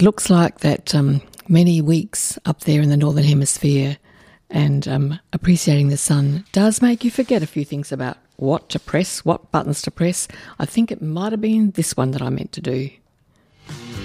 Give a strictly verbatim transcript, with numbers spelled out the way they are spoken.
it looks like that um, many weeks up there in the Northern Hemisphere and um, appreciating the sun does make you forget a few things about what to press, what buttons to press. I think it might have been this one that I meant to do.